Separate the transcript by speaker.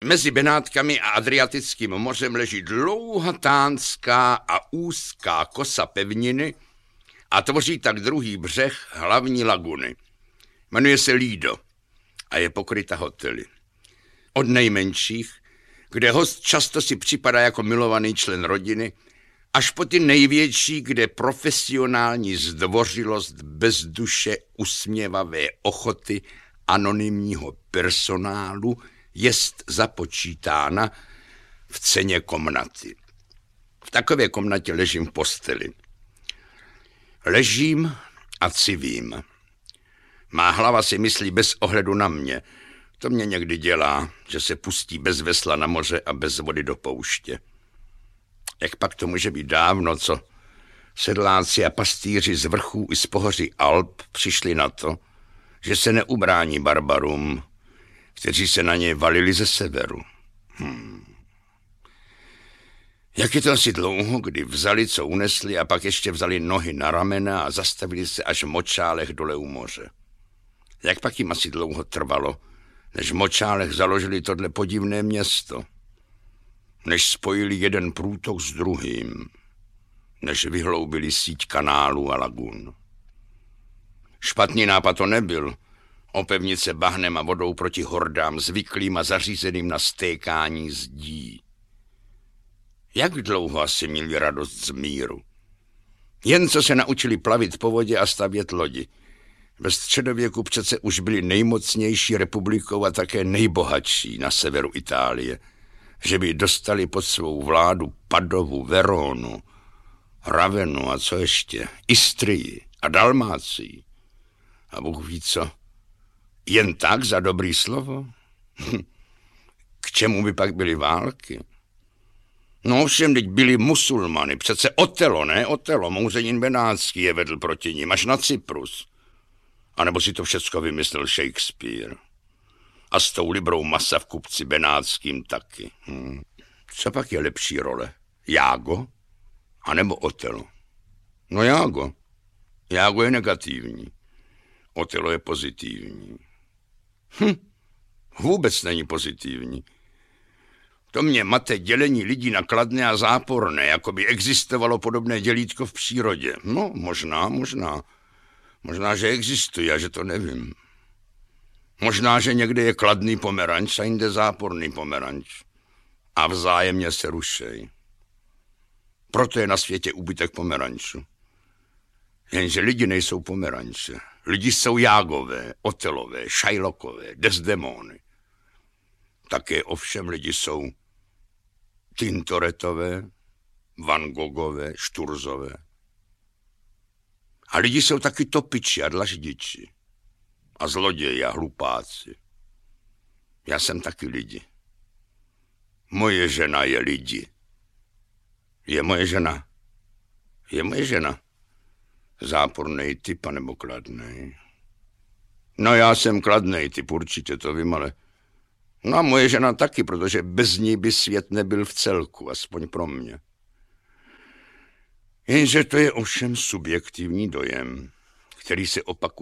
Speaker 1: Mezi Benátkami a Adriatickým mořem leží dlouhatánská a úzká kosa pevniny a tvoří tak druhý břeh hlavní laguny. Jmenuje se Lido a je pokryta hotely. Od nejmenších, kde host často si připadá jako milovaný člen rodiny, až po ty největší, kde profesionální zdvořilost bez duše usměvavé ochoty anonymního personálu jest započítána v ceně komnaty. V takové komnatě ležím v posteli. Ležím a civím. Má hlava si myslí bez ohledu na mě. To mě někdy dělá, že se pustí bez vesla na moře a bez vody do pouště. Jak pak to může být dávno, co sedláci a pastýři z vrchů i z pohoří Alp přišli na to, že se neubrání barbarům, kteří se na něj valili ze severu. Jak je to asi dlouho, kdy vzali, co unesli, a pak ještě vzali nohy na ramena a zastavili se až v Močálech dole u moře. Jak pak jim asi dlouho trvalo, než v Močálech založili tohle podivné město, než spojili jeden průtok s druhým, než vyhloubili síť kanálů a lagun. Špatný nápad to nebyl, opevnit se bahnem a vodou proti hordám zvyklým a zařízeným na stékání zdí. Jak dlouho asi měli radost z míru? Jen co se naučili plavit po vodě a stavět lodi. Ve středověku přece už byli nejmocnější republikou a také nejbohatší na severu Itálie, že by dostali pod svou vládu Padovu, Veronu, Ravenu a co ještě, Istrii a Dalmácii. A Bůh ví co, jen tak za dobrý slovo? K čemu by pak byly války? No všem, teď byli musulmany, přece Otelo, ne? Otelo, Mouřenin Benátský je vedl proti nim až na Cyprus. A nebo si to všecko vymyslel Shakespeare. A s tou librou masa v kupci Benátským taky. Co pak je lepší role? Jágo? A nebo Otelo? No Jágo. Jágo je negativní. Otelo je pozitivní. Vůbec není pozitivní. To mě mate dělení lidí na kladné a záporné, jako by existovalo podobné dělítko v přírodě. No, možná. Možná, že existuje a že to nevím. Možná, že někde je kladný pomeranč a jinde záporný pomeranč. A vzájemně se rušej. Proto je na světě úbytek pomerančů. Jenže lidi nejsou pomeranče. Lidi jsou Jágové, Otelové, Šajlokové, Desdemony. Také ovšem lidi jsou Tintoretové, Van Gogové, Šturzové. A lidi jsou taky topiči a dlaždiči. A zloději a hlupáci. Já jsem taky lidi. Moje žena je lidi. Je moje žena. Je moje žena. Zápornej typ, anebo kladnej. No já jsem kladnej typ, určitě to vím, ale... No a moje žena taky, protože bez ní by svět nebyl v celku, aspoň pro mě. Jenže to je ovšem subjektivní dojem, který se opakuje